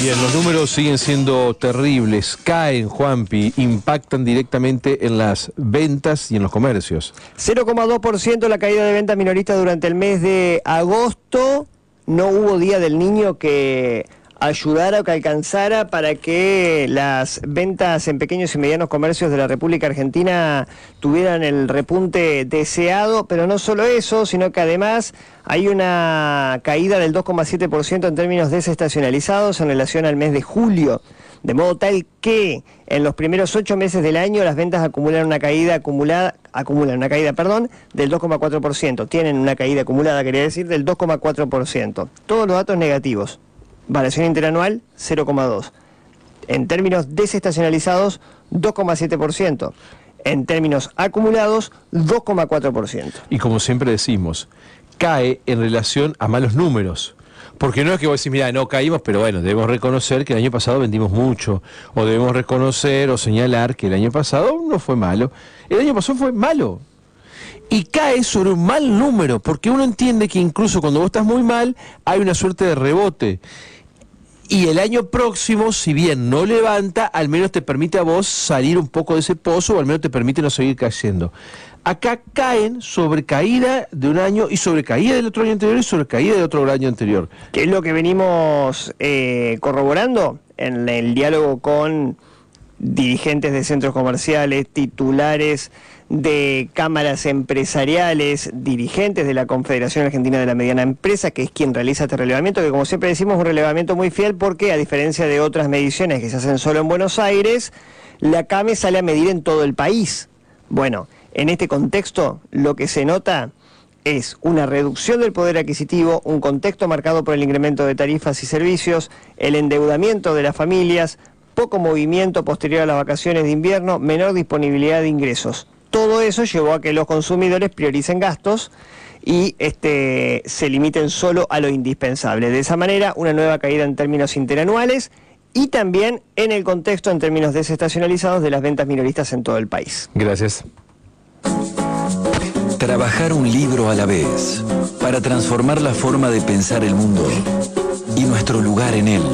Bien, los números siguen siendo terribles, caen, Juanpi, impactan directamente en las ventas y en los comercios. 0,2% la caída de ventas minoristas durante el mes de agosto. No hubo Día del Niño que ayudara o que alcanzara para que las ventas en pequeños y medianos comercios de la República Argentina tuvieran el repunte deseado, pero no solo eso, sino que además hay una caída del 2,7% en términos desestacionalizados en relación al mes de julio, de modo tal que en los primeros 8 meses del año las ventas acumulan una caída del 2,4%, tienen una caída acumulada, quería decir, del 2,4%. Todos los datos negativos. Variación interanual, 0,2%. En términos desestacionalizados, 2,7%. En términos acumulados, 2,4%. Y como siempre decimos, cae en relación a malos números. Porque no es que vos decís, mira, no caímos, pero bueno, debemos reconocer que el año pasado vendimos mucho. O debemos reconocer o señalar que el año pasado no fue malo. El año pasado fue malo. Y cae sobre un mal número, porque uno entiende que incluso cuando vos estás muy mal, hay una suerte de rebote. Y el año próximo, si bien no levanta, al menos te permite a vos salir un poco de ese pozo, o al menos te permite no seguir cayendo. Acá caen sobre caída de un año y sobre caída del otro año anterior y sobre caída del otro año anterior. ¿Qué es lo que venimos corroborando en el diálogo con dirigentes de centros comerciales, titulares de cámaras empresariales, dirigentes de la Confederación Argentina de la Mediana Empresa, que es quien realiza este relevamiento, que como siempre decimos es un relevamiento muy fiel porque a diferencia de otras mediciones que se hacen solo en Buenos Aires, la CAME sale a medir en todo el país. Bueno, en este contexto lo que se nota es una reducción del poder adquisitivo, un contexto marcado por el incremento de tarifas y servicios, el endeudamiento de las familias, poco movimiento posterior a las vacaciones de invierno, menor disponibilidad de ingresos. Todo eso llevó a que los consumidores prioricen gastos y se limiten solo a lo indispensable. De esa manera, una nueva caída en términos interanuales y también en el contexto en términos desestacionalizados de las ventas minoristas en todo el país. Gracias. Trabajar un libro a la vez para transformar la forma de pensar el mundo y nuestro lugar en él.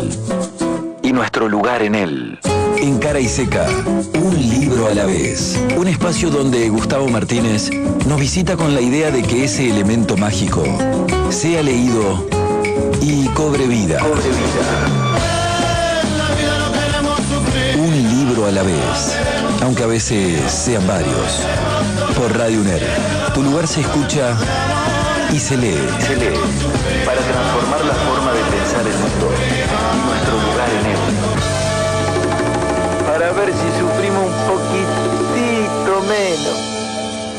En Cara y Seca, un libro a la vez. Un espacio donde Gustavo Martínez nos visita con la idea de que ese elemento mágico sea leído y cobre vida. Un libro a la vez, aunque a veces sean varios. Por Radio UNER, tu lugar se escucha y se lee. Para transformar la forma de pensar el mundo y nuestro lugar en él. Para ver si